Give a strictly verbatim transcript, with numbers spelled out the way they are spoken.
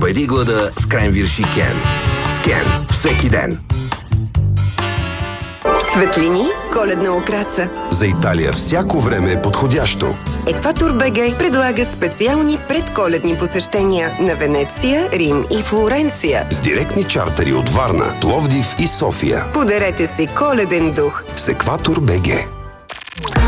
Победи глада с кренвирши Кен. С Кен всеки ден. Светлини, коледна украса. За Италия всяко време е подходящо. Екватор БГ предлага специални предколедни посещения на Венеция, Рим и Флоренция. С директни чартери от Варна, Пловдив и София. Подарете си коледен дух С Екватор БГ.